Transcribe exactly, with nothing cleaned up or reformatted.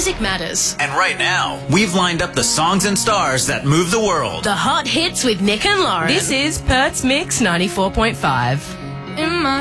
music matters. And right now, we've lined up the songs and stars that move the world. The hot hits with Nick and Lauren. This is Perth's Mix ninety-four point five. In my